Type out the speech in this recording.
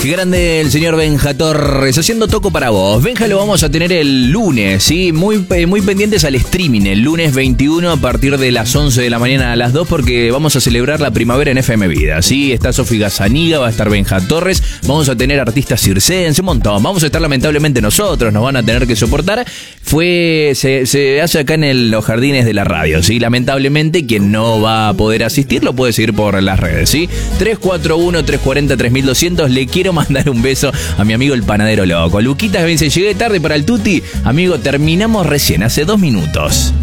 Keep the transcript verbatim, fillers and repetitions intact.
Qué grande el señor Benja Torres, haciendo toco para vos. Benja lo vamos a tener el lunes, ¿sí? Muy, muy pendientes al streaming, el lunes veintiuno a partir de las once de la mañana a las dos, porque vamos a celebrar la primavera en F M Vida, ¿sí? Está Sofi Gazaniga, va a estar Benja Torres, vamos a tener artistas circenses, un montón. Vamos a estar lamentablemente nosotros, nos van a tener que soportar. Fue, se, se hace acá en el, los jardines de la radio, ¿sí? Lamentablemente quien no va a poder asistir lo puede seguir por las redes, ¿sí? tres cuatro uno, tres cuatro cero, tres mil doscientos. Le quiero mandar un beso a mi amigo el panadero loco. Luquitas me dice, llegué tarde para el tuti. Amigo, terminamos recién, hace dos minutos.